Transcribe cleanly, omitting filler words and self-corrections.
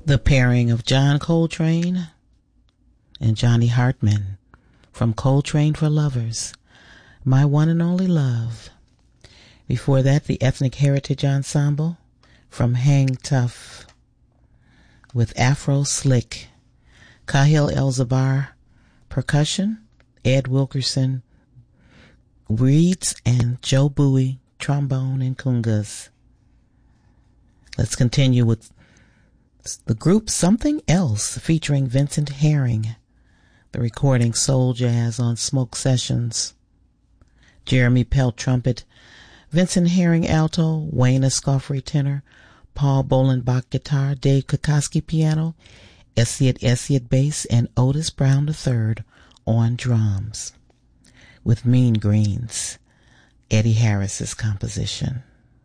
The pairing of John Coltrane and Johnny Hartman from Coltrane for Lovers, My One and Only Love. Before that, the Ethnic Heritage Ensemble from Hang Tough with Afro Slick, Kahil Elzabar percussion, Ed Wilkerson reeds, and Joe Bowie trombone and congas. Let's continue with the group Something Else featuring Vincent Herring, the recording Soul Jazz on Smoke Sessions. Jeremy Pelt trumpet, Vincent Herring alto, Wayne Escoffery tenor, Paul Bolenbach guitar, Dave Kokoski piano, Essiet bass, and Otis Brown III on drums. With Mean Greens, Eddie Harris's composition.